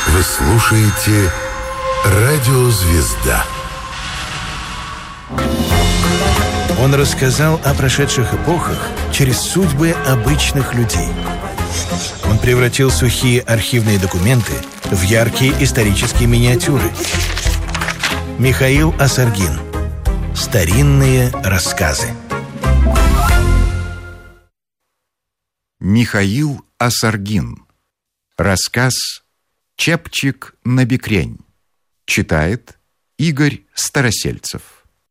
Вы слушаете «Радио Звезда». Он рассказал о прошедших эпохах через судьбы обычных людей. Он превратил сухие архивные документы в яркие исторические миниатюры. Михаил Осаргин. Старинные рассказы. Михаил Осаргин. Рассказ «Чепчик на бекрень». Читает Игорь Старосельцев.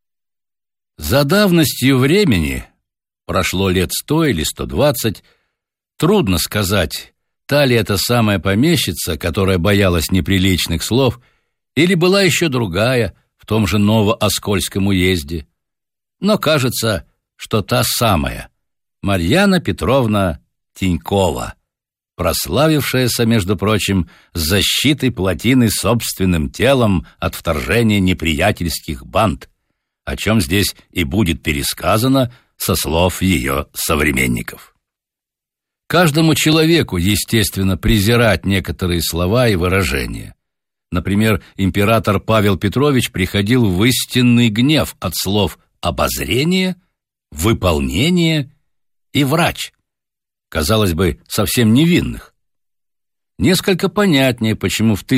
За давностью времени, прошло лет 100 или 120, трудно сказать, та ли это самая помещица, которая боялась неприличных слов, или была еще другая в том же Новооскольском уезде. Но кажется, что та самая, Марьяна Петровна Тинькова, прославившаяся, между прочим, защитой плотины собственным телом от вторжения неприятельских банд, о чем здесь и будет пересказано со слов ее современников. Каждому человеку, естественно, презирать некоторые слова и выражения. Например, император Павел Петрович приходил в истинный гнев от слов «обозрение», «выполнение» и «врач», казалось бы, совсем невинных. Несколько понятнее, почему в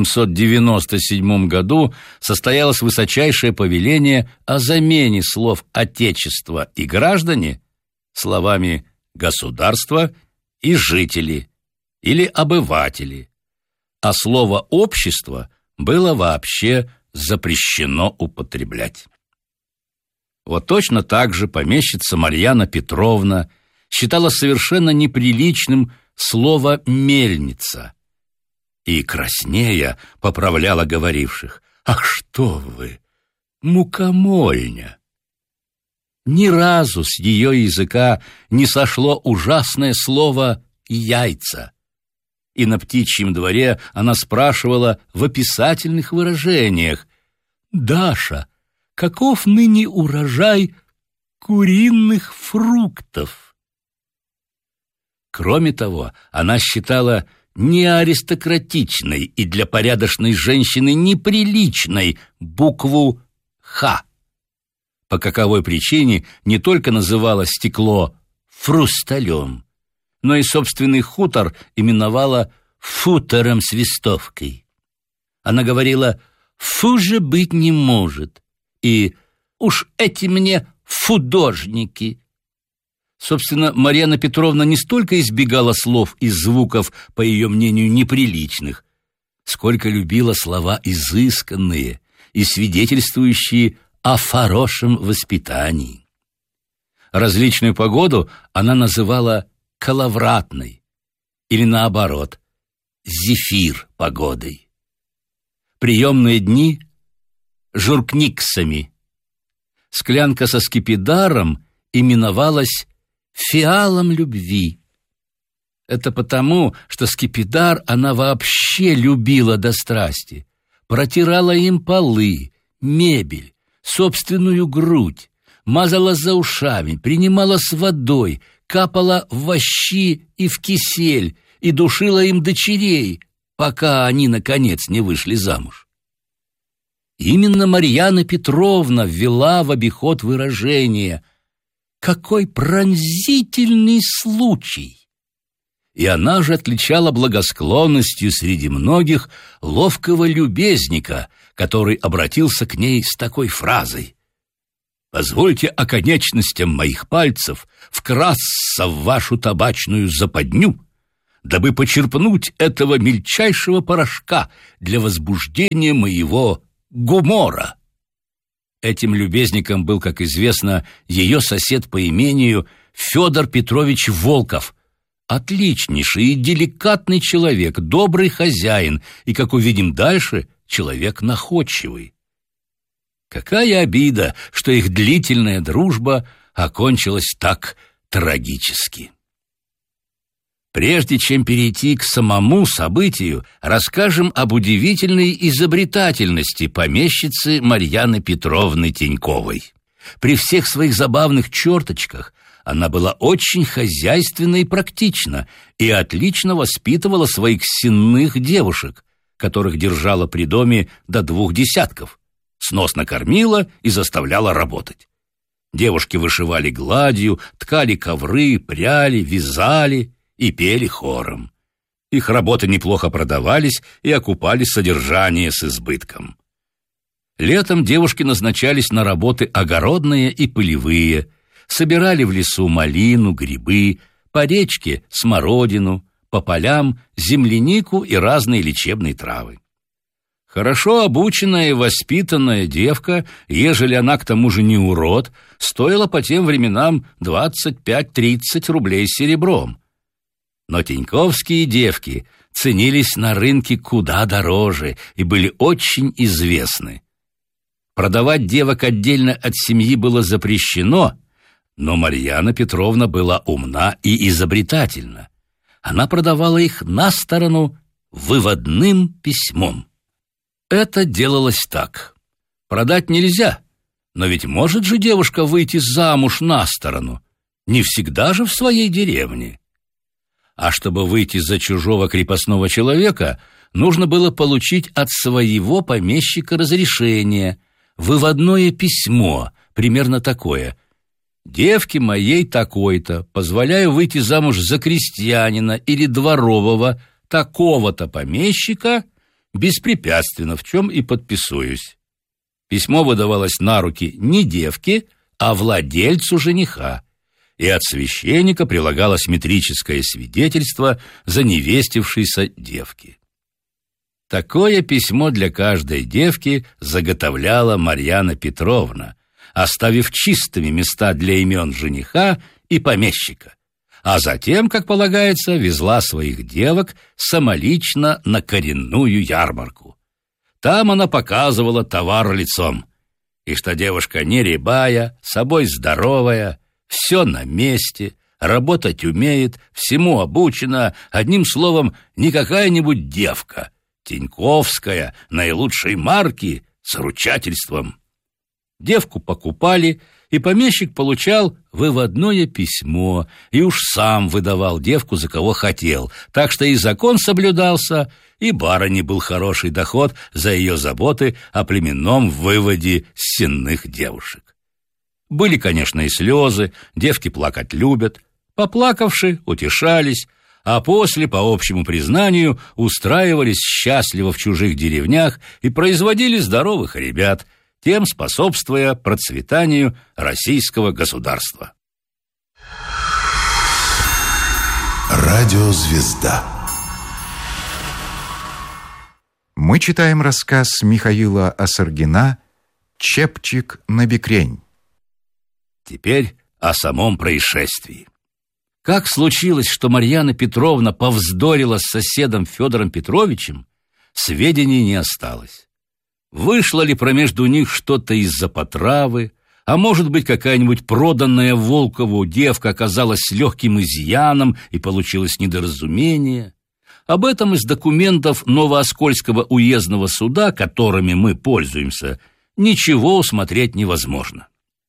1797 году состоялось высочайшее повеление о замене слов «отечество» и «граждане» словами «государство» и «жители» или «обыватели», а слово «общество» было вообще запрещено употреблять. Вот точно так же помещица Марьяна Петровна считала совершенно неприличным слово «мельница» и, краснея, поправляла говоривших: «Ах, что вы, мукомольня!» Ни разу с ее языка не сошло ужасное слово «яйца», и на птичьем дворе она спрашивала в описательных выражениях: «Даша, каков ныне урожай куриных фруктов?» Кроме того, она считала неаристократичной и для порядочной женщины неприличной букву «Х», по каковой причине не только называла стекло «фрусталем», но и собственный хутор именовала «футором-свистовкой». Она говорила «фуже быть не может» и «уж эти мне фудожники». Собственно, Марьяна Петровна не столько избегала слов и звуков, по ее мнению, неприличных, сколько любила слова изысканные и свидетельствующие о хорошем воспитании. Различную погоду она называла коловратной или, наоборот, зефир погодой. Приемные дни — журкниксами. Склянка со скипидаром именовалась фиалом любви. Это потому, что скипидар она вообще любила до страсти, протирала им полы, мебель, собственную грудь, мазала за ушами, принимала с водой, капала в щи и в кисель и душила им дочерей, пока они, наконец, не вышли замуж. Именно Марьяна Петровна ввела в обиход выражение «какой пронзительный случай!» И она же отличала благосклонностью среди многих ловкого любезника, который обратился к ней с такой фразой: «Позвольте оконечностям моих пальцев вкрасться в вашу табачную западню, дабы почерпнуть этого мельчайшего порошка для возбуждения моего гумора». Этим любезником был, как известно, ее сосед по имению Федор Петрович Волков, отличнейший и деликатный человек, добрый хозяин и, как увидим дальше, человек находчивый. Какая обида, что их длительная дружба окончилась так трагически. Прежде чем перейти к самому событию, расскажем об удивительной изобретательности помещицы Марьяны Петровны Тиньковой. При всех своих забавных черточках она была очень хозяйственна и практична и отлично воспитывала своих сенных девушек, которых держала при доме до 2 десятков, сносно кормила и заставляла работать. Девушки вышивали гладью, ткали ковры, пряли, вязали и пели хором. Их работы неплохо продавались и окупали содержание с избытком. Летом девушки назначались на работы огородные и полевые, собирали в лесу малину, грибы, по речке смородину, по полям землянику и разные лечебные травы. Хорошо обученная и воспитанная девка, ежели она к тому же не урод, стоила по тем временам 25-30 рублей серебром. Но теньковские девки ценились на рынке куда дороже и были очень известны. Продавать девок отдельно от семьи было запрещено, но Марьяна Петровна была умна и изобретательна. Она продавала их на сторону выводным письмом. Это делалось так. Продать нельзя, но ведь может же девушка выйти замуж на сторону, не всегда же в своей деревне. А чтобы выйти за чужого крепостного человека, нужно было получить от своего помещика разрешение, выводное письмо, примерно такое: «Девке моей такой-то позволяю выйти замуж за крестьянина или дворового такого-то помещика беспрепятственно, в чем и подписуюсь». Письмо выдавалось на руки не девке, а владельцу жениха, и от священника прилагалось метрическое свидетельство заневестившейся девки. Такое письмо для каждой девки заготовляла Марьяна Петровна, оставив чистыми места для имен жениха и помещика, а затем, как полагается, везла своих девок самолично на коренную ярмарку. Там она показывала товар лицом, и что девушка не рябая, собой здоровая, все на месте, работать умеет, всему обучена, одним словом, не какая-нибудь девка, теньковская, наилучшей марки, с ручательством. Девку покупали, и помещик получал выводное письмо, и уж сам выдавал девку за кого хотел, так что и закон соблюдался, и барыне был хороший доход за ее заботы о племенном выводе сенных девушек. Были, конечно, и слезы, девки плакать любят, поплакавши, утешались, а после, по общему признанию, устраивались счастливо в чужих деревнях и производили здоровых ребят, тем способствуя процветанию российского государства. Радиозвезда. Мы читаем рассказ Михаила Осаргина «Чепчик на бекрень». Теперь о самом происшествии. Как случилось, что Марьяна Петровна повздорила с соседом Федором Петровичем, сведений не осталось. Вышло ли промежду них что-то из-за потравы, а может быть, какая-нибудь проданная Волкову девка оказалась с легким изъяном и получилось недоразумение. Об этом из документов Новооскольского уездного суда, которыми мы пользуемся, ничего усмотреть невозможно.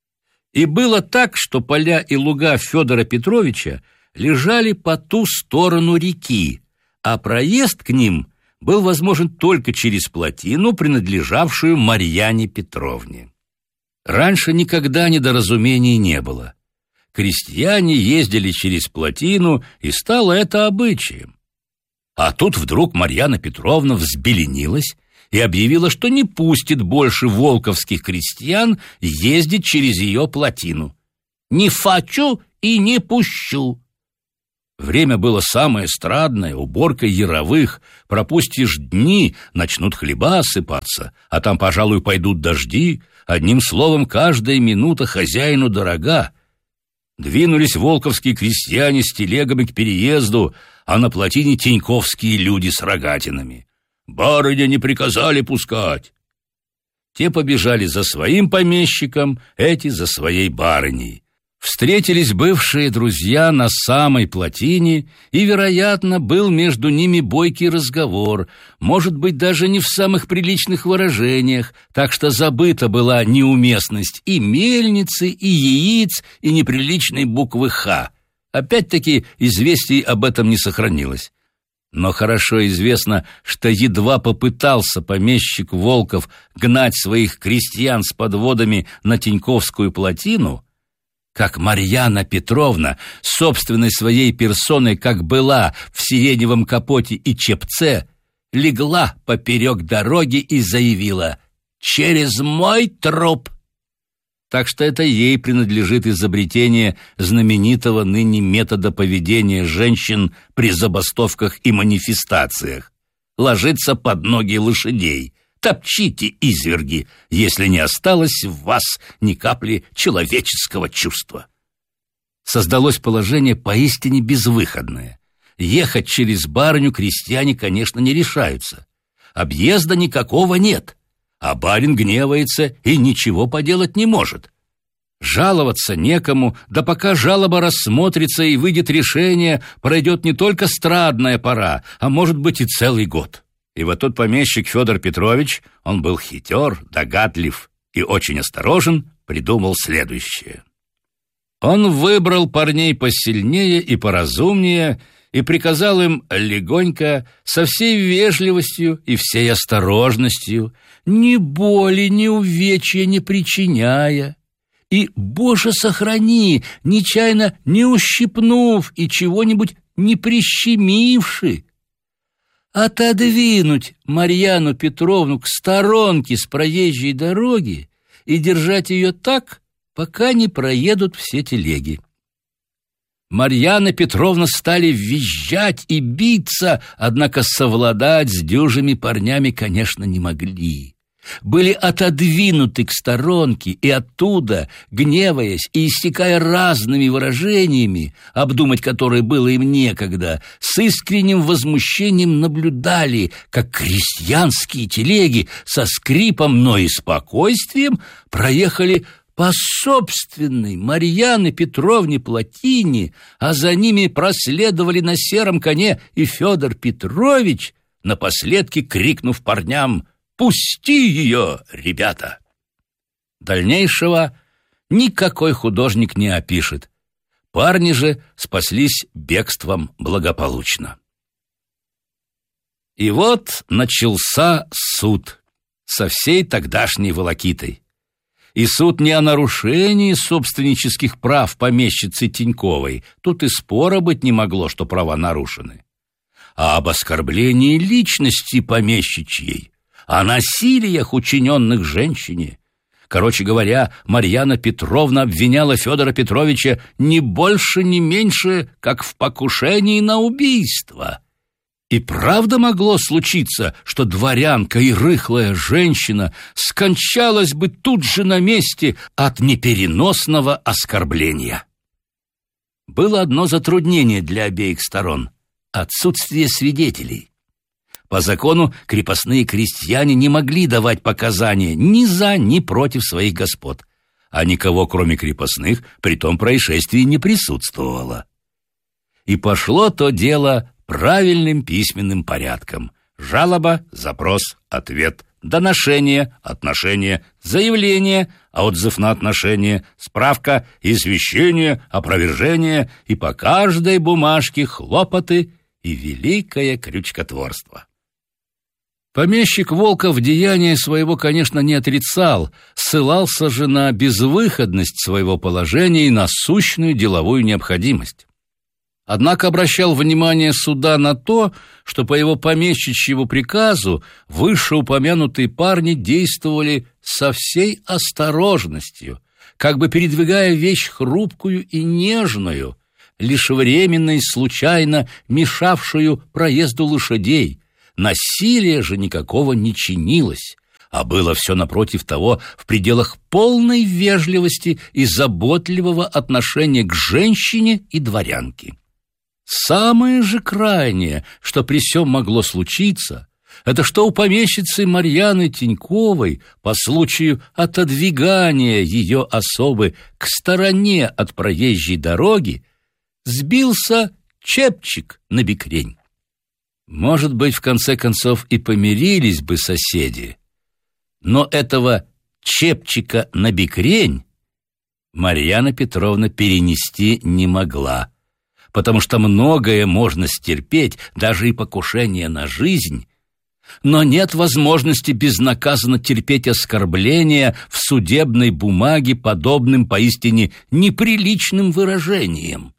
И было так, что поля и луга Федора Петровича лежали по ту сторону реки, а проезд к ним был возможен только через плотину, принадлежавшую Марьяне Петровне. Раньше никогда недоразумений не было. Крестьяне ездили через плотину, и стало это обычаем. А тут вдруг Марьяна Петровна взбеленилась и объявила, что не пустит больше волковских крестьян ездить через ее плотину. «Не хочу и не пущу». Время было самое страдное, уборка яровых. Пропустишь дни, начнут хлеба осыпаться, а там, пожалуй, пойдут дожди. Одним словом, каждая минута хозяину дорога. Двинулись волковские крестьяне с телегами к переезду, а на плотине теньковские люди с рогатинами. Барыня не приказали пускать. Те побежали за своим помещиком, эти за своей барыней. Встретились бывшие друзья на самой плотине, и, вероятно, был между ними бойкий разговор, может быть, даже не в самых приличных выражениях, так что забыта была неуместность и мельницы, и яиц, и неприличной буквы «Х». Опять-таки известий об этом не сохранилось. Но хорошо известно, что едва попытался помещик Волков гнать своих крестьян с подводами на Тиньковскую плотину, как Марьяна Петровна собственной своей персоной, как была в сиреневом капоте и чепце, легла поперек дороги и заявила: «Через мой труп!» Так что это ей принадлежит изобретение знаменитого ныне метода поведения женщин при забастовках и манифестациях: ложиться под ноги лошадей. Топчите, изверги, если не осталось в вас ни капли человеческого чувства. Создалось положение поистине безвыходное. Ехать через барыню крестьяне, конечно, не решаются. Объезда никакого нет. А барин гневается и ничего поделать не может. Жаловаться некому, да пока жалоба рассмотрится и выйдет решение, пройдет не только страдная пора, а может быть и целый год. И вот тот помещик Федор Петрович, он был хитер, догадлив и очень осторожен, придумал следующее. Он выбрал парней посильнее и поразумнее и приказал им легонько, со всей вежливостью и всей осторожностью, ни боли, ни увечья не причиняя, и, Боже сохрани, нечаянно не ущипнув и чего-нибудь не прищемивши, отодвинуть Марьяну Петровну к сторонке с проезжей дороги и держать ее так, пока не проедут все телеги. Марьяна Петровна стали визжать и биться, однако совладать с дюжими парнями, конечно, не могли. Были отодвинуты к сторонке и оттуда, гневаясь и истекая разными выражениями, обдумать которые было им некогда, с искренним возмущением наблюдали, как крестьянские телеги со скрипом, но и спокойствием проехали по собственной Марьяне Петровне плотине, а за ними проследовали на сером коне и Федор Петрович, напоследки крикнув парням: «Пусти ее, ребята!» Дальнейшего никакой художник не опишет. Парни же спаслись бегством благополучно. И вот начался суд со всей тогдашней волокитой. И суд не о нарушении собственнических прав помещицы Тиньковой, тут и спора быть не могло, что права нарушены, а об оскорблении личности помещичьей, о насилиях, учиненных женщине. Короче говоря, Марьяна Петровна обвиняла Федора Петровича не больше, не меньше, как в покушении на убийство. И правда могло случиться, что дворянка и рыхлая женщина скончалась бы тут же на месте от непереносного оскорбления. Было одно затруднение для обеих сторон — отсутствие свидетелей. По закону крепостные крестьяне не могли давать показания ни за, ни против своих господ, а никого, кроме крепостных, при том происшествии не присутствовало. И пошло то дело правильным письменным порядком: жалоба, запрос, ответ, доношение, отношение, заявление, отзыв на отношение, справка, извещение, опровержение, и по каждой бумажке хлопоты и великое крючкотворство. Помещик Волков деяния своего, конечно, не отрицал, ссылался же на безвыходность своего положения и на сущную деловую необходимость. Однако обращал внимание суда на то, что по его помещичьему приказу вышеупомянутые парни действовали со всей осторожностью, как бы передвигая вещь хрупкую и нежную, лишь временно и случайно мешавшую проезду лошадей. Насилия же никакого не чинилось, а было все напротив того в пределах полной вежливости и заботливого отношения к женщине и дворянке. Самое же крайнее, что при сём могло случиться, это что у помещицы Марьяны Тиньковой по случаю отодвигания ее особы к стороне от проезжей дороги сбился чепчик на бекрень. Может быть, в конце концов и помирились бы соседи, но этого чепчика на бекрень Марьяна Петровна перенести не могла, потому что многое можно стерпеть, даже и покушение на жизнь, но нет возможности безнаказанно терпеть оскорбления в судебной бумаге подобным поистине неприличным выражениям.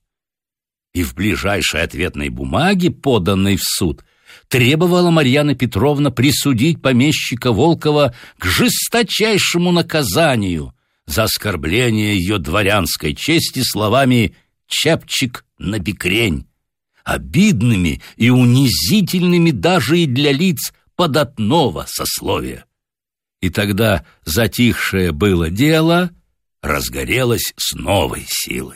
И в ближайшей ответной бумаге, поданной в суд, требовала Марьяна Петровна присудить помещика Волкова к жесточайшему наказанию за оскорбление ее дворянской чести словами «чепчик на бекрень», обидными и унизительными даже и для лиц податного сословия. И тогда затихшее было дело разгорелось с новой силой.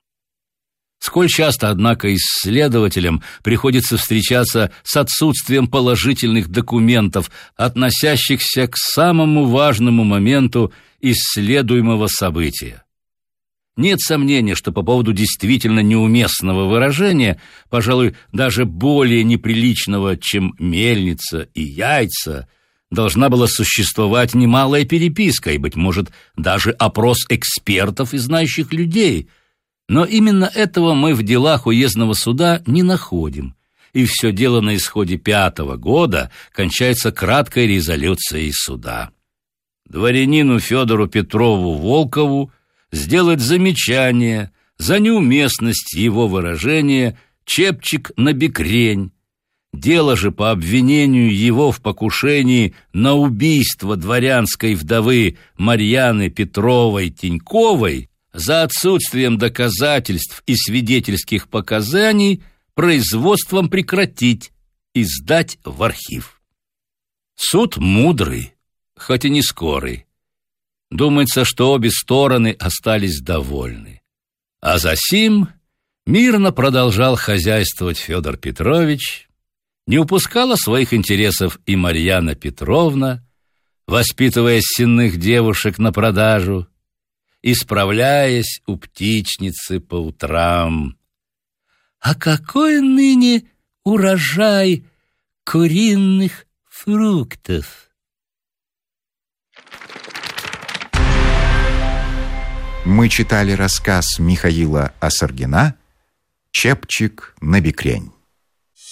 Сколь часто, однако, исследователям приходится встречаться с отсутствием положительных документов, относящихся к самому важному моменту исследуемого события. Нет сомнения, что по поводу действительно неуместного выражения, пожалуй, даже более неприличного, чем мельница и яйца, должна была существовать немалая переписка и, быть может, даже опрос экспертов и знающих людей. Но именно этого мы в делах уездного суда не находим, и все дело на исходе 5-го года кончается краткой резолюцией суда. Дворянину Федору Петрову Волкову сделать замечание за неуместность его выражения «чепчик на бекрень». Дело же по обвинению его в покушении на убийство дворянской вдовы Марьяны Петровой Теньковой за отсутствием доказательств и свидетельских показаний производством прекратить и сдать в архив. Суд мудрый, хоть и не скорый. Думается, что обе стороны остались довольны. А засим мирно продолжал хозяйствовать Федор Петрович, не упускала своих интересов и Марьяна Петровна, воспитывая сенных девушек на продажу, исправляясь у птичницы по утрам. «А какой ныне урожай куриных фруктов?» Мы читали рассказ Михаила Асаргина «Чепчик на бекрень».